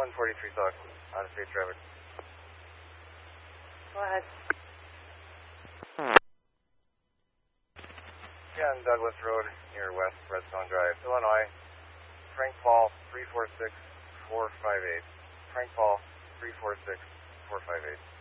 143 Talk, on state traffic. Go ahead. Yeah, on Douglas Road, near West Redstone Drive, Illinois. Frank Paul, 346458. Frank Paul, 346458.